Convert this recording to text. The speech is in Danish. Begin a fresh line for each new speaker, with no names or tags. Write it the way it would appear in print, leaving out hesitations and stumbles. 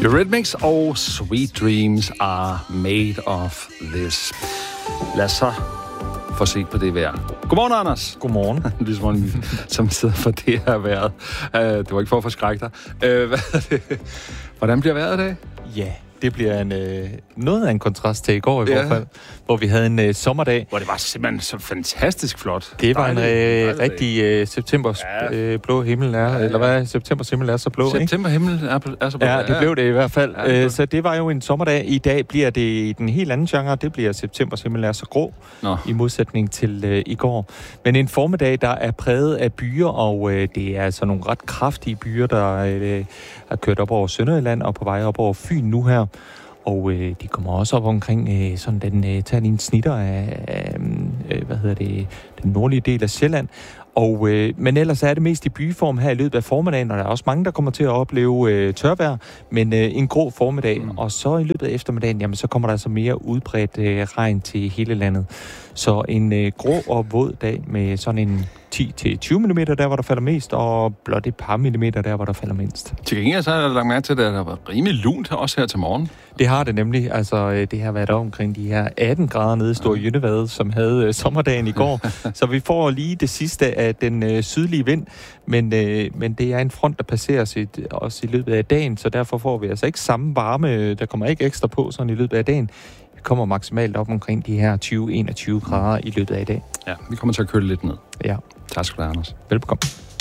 Eurythmics og Sweet Dreams are made of this. Lad os så få set på det vejr. Godmorgen, Anders.
Godmorgen.
Ligesom som sidder for det her vejret. Det var ikke for at forskrække dig. Hvordan bliver vejret i dag?
Ja, det bliver noget af en kontrast til i går i hvert fald, hvor vi havde en sommerdag.
Hvor det var simpelthen så fantastisk flot.
Det var en rigtig septembers blå himmel er, eller hvad? Septembers himmel er så blå, ikke?
September himmel er så blå.
Ja, det blev det i hvert fald. Ja, så det var jo en sommerdag. I dag bliver det i den helt anden genre. Det bliver septembers himmel er så grå, i modsætning til i går. Men en formiddag, der er præget af byer, og det er altså nogle ret kraftige byer, der er kørt op over Sønderjylland og på vej op over Fyn nu her. Og de kommer også op omkring sådan den tager en snitter af den nordlige del af Sjælland. Og, men ellers er det mest i byform her i løbet af formiddagen, og der er også mange, der kommer til at opleve tørvejr, men en grå formiddag. Og så i løbet af eftermiddagen, jamen, så kommer der altså mere udbredt regn til hele landet. Så en grå og våd dag med sådan en 10-20 mm, der hvor der falder mest, og blot et par millimeter, der hvor der falder mindst.
Til gengæld så er der lagt mærke til, at der har været rimelig lunt også her til morgen.
Det har det nemlig. Altså, det har været omkring de her 18 grader nede i Store Jynnevade, som havde sommerdagen i går. Så vi får lige det sidste af den sydlige vind, men det er en front, der passerer også i løbet af dagen, så derfor får vi altså ikke samme varme. Der kommer ikke ekstra på sådan i løbet af dagen. Vi kommer maksimalt op omkring de her 20-21 grader i løbet af i dag.
Ja, vi kommer til at køle lidt ned.
Ja.
Tak skal du have, Anders.
Velbekomme.